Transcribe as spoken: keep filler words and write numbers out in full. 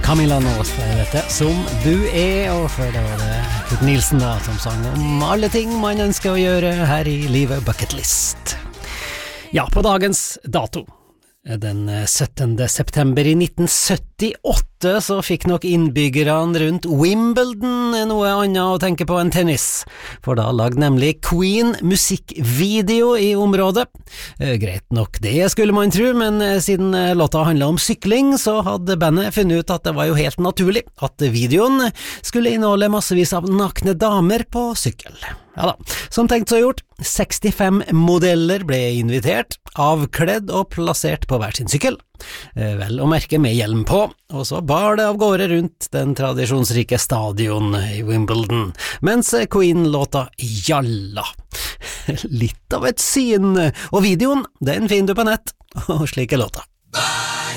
Camilla Nås, vet jeg, som du er, og før det var det Kurt Nielsen da, som sang om alle ting man ønsker å gjøre her i livet, bucketlist. Ja, på dagens dato, den syttende september i nitten syttiåtte, så fikk nok innbyggerne rundt Wimbledon noe annet å tenke på enn tennis, for da lagde nemlig Queen musikkvideo i området. Eh, greit nok det, skulle man tro, men siden låta handlet om sykling, så hadde bandet funnet ut at det var jo helt naturlig at videoen skulle inneholde massevis av nakne damer på sykkel. Ja da, som tenkt så gjort, sekstifem modeller ble invitert, avkledd og plassert på hver sin sykkel, vel å merke med hjelm på, og så bar det av gårde rundt den tradisjonsrike stadion i Wimbledon, mens Queen-låta jalla. Litt av et syn, og videoen, den finner du på nett, og slik er låta.